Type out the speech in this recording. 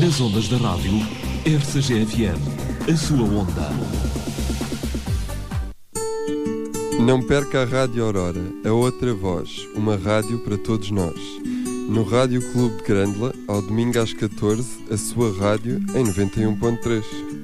Nas ondas da rádio RCG-FM, a sua onda. Não perca a Rádio Aurora, a outra voz, uma rádio para todos nós. No Rádio Clube de Grândola, ao domingo às 14, a sua rádio em 91.3.